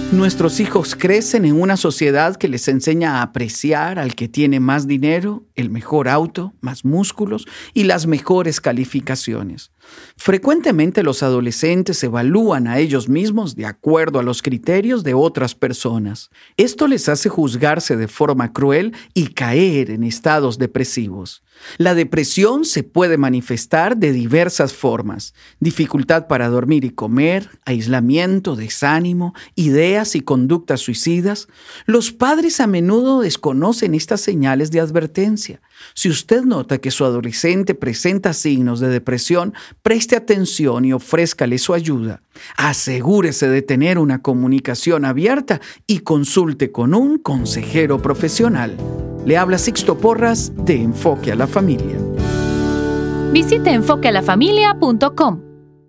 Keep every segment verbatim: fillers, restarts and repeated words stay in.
Nuestros hijos crecen en una sociedad que les enseña a apreciar al que tiene más dinero, el mejor auto, más músculos y las mejores calificaciones. Frecuentemente los adolescentes evalúan a ellos mismos de acuerdo a los criterios de otras personas. Esto les hace juzgarse de forma cruel y caer en estados depresivos. La depresión se puede manifestar de diversas formas: dificultad para dormir y comer, aislamiento, desánimo, ideas y conductas suicidas. Los padres a menudo desconocen estas señales de advertencia. Si usted nota que su adolescente presenta signos de depresión, preste atención y ofrézcale su ayuda. Asegúrese de tener una comunicación abierta y consulte con un consejero profesional. Le habla Sixto Porras de Enfoque a la Familia. Visite enfoque a la familia punto com.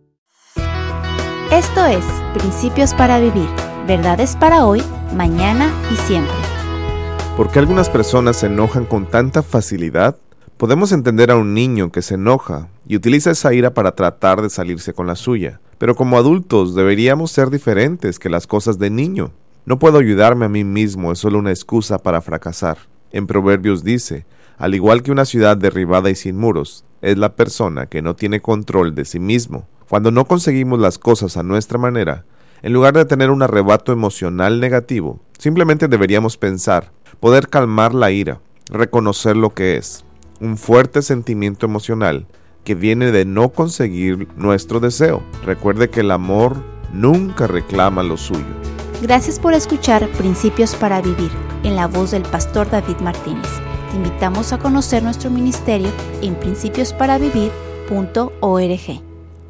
Esto es Principios para Vivir. Verdades para hoy, mañana y siempre. ¿Por qué algunas personas se enojan con tanta facilidad? Podemos entender a un niño que se enoja y utiliza esa ira para tratar de salirse con la suya. Pero como adultos deberíamos ser diferentes que las cosas de niño. No puedo ayudarme a mí mismo, es solo una excusa para fracasar. En Proverbios dice, al igual que una ciudad derribada y sin muros, es la persona que no tiene control de sí mismo. Cuando no conseguimos las cosas a nuestra manera, en lugar de tener un arrebato emocional negativo, simplemente deberíamos pensar, poder calmar la ira, reconocer lo que es, un fuerte sentimiento emocional que viene de no conseguir nuestro deseo. Recuerde que el amor nunca reclama lo suyo. Gracias por escuchar Principios para Vivir, en la voz del pastor David Martínez. Te invitamos a conocer nuestro ministerio en principios para vivir punto org.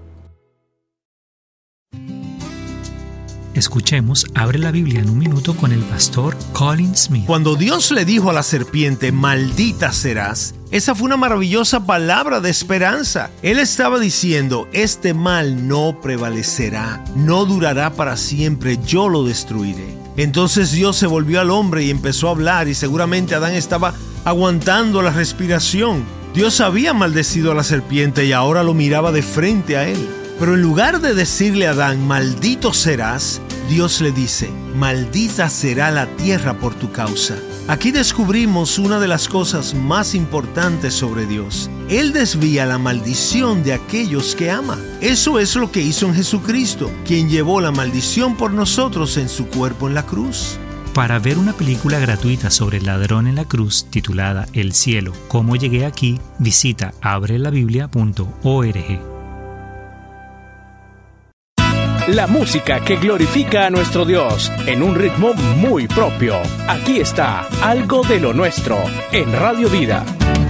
Escuchemos Abre la Biblia en un minuto con el pastor Colin Smith. Cuando Dios le dijo a la serpiente, maldita serás, esa fue una maravillosa palabra de esperanza. Él estaba diciendo, este mal no prevalecerá, no durará para siempre, yo lo destruiré. Entonces Dios se volvió al hombre y empezó a hablar, y seguramente Adán estaba aguantando la respiración. Dios había maldecido a la serpiente y ahora lo miraba de frente a él. Pero en lugar de decirle a Adán, maldito serás, Dios le dice, maldita será la tierra por tu causa. Aquí descubrimos una de las cosas más importantes sobre Dios. Él desvía la maldición de aquellos que ama. Eso es lo que hizo en Jesucristo, quien llevó la maldición por nosotros en su cuerpo en la cruz. Para ver una película gratuita sobre el ladrón en la cruz titulada El cielo, ¿cómo llegué aquí?, visita abre la biblia punto org. La música que glorifica a nuestro Dios en un ritmo muy propio. Aquí está Algo de lo Nuestro en Radio Vida.